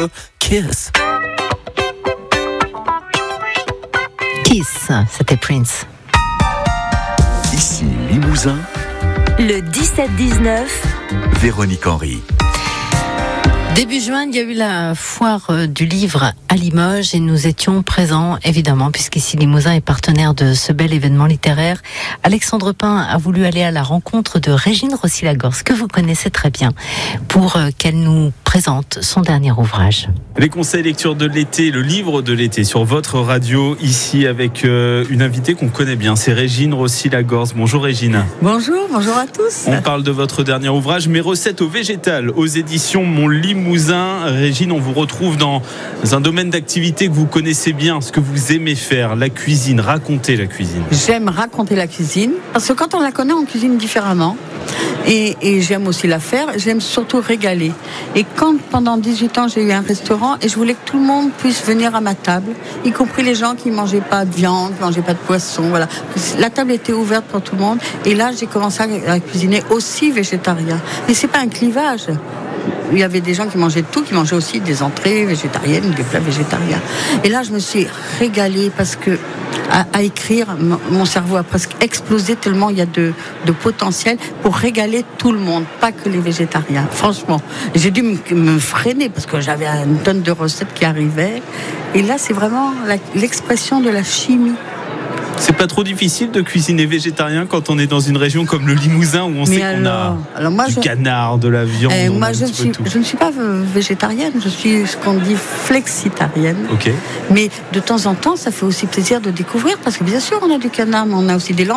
Kiss. Kiss, c'était Prince. Ici Limousin, Le 17-19, Véronique Henry. Début juin, il y a eu la foire du livre à Limoges et nous étions présents, évidemment, puisqu'ici Limousin est partenaire de ce bel événement littéraire. Alexandre Pin a voulu aller à la rencontre de Régine Rossi-Lagorce, que vous connaissez très bien, pour qu'elle nous présente son dernier ouvrage. Les conseils lecture de l'été, le livre de l'été sur votre radio, ici avec une invitée qu'on connaît bien, c'est Régine Rossi-Lagorce. Bonjour Régine. Bonjour à tous. On parle de votre dernier ouvrage, Mes recettes au végétal, aux éditions Mon Limousin. Régine, on vous retrouve dans un domaine d'activité que vous connaissez bien, ce que vous aimez faire, la cuisine, raconter la cuisine. J'aime raconter la cuisine, parce que quand on la connaît, on cuisine différemment. Et j'aime aussi la faire, j'aime surtout régaler. Et quand pendant 18 ans j'ai eu un restaurant et je voulais que tout le monde puisse venir à ma table, y compris les gens qui ne mangeaient pas de viande, qui ne mangeaient pas de poisson, voilà. La table était ouverte pour tout le monde et là j'ai commencé à cuisiner aussi végétarien. Mais c'est pas un clivage. Il y avait des gens qui mangeaient de tout, qui mangeaient aussi des entrées végétariennes, des plats végétariens. Et là, je me suis régalée parce que à écrire, mon cerveau a presque explosé tellement il y a de potentiel pour régaler tout le monde, pas que les végétariens. Franchement, j'ai dû me freiner parce que j'avais une tonne de recettes qui arrivaient. Et là, c'est vraiment l'expression de la chimie. C'est pas trop difficile de cuisiner végétarien quand on est dans une région comme le Limousin où on sait qu'on a du canard, de la viande. Moi, je ne suis pas végétarienne, je suis ce qu'on dit flexitarienne. Okay. Mais de temps en temps, ça fait aussi plaisir de découvrir parce que bien sûr, on a du canard, mais on a aussi des lentilles.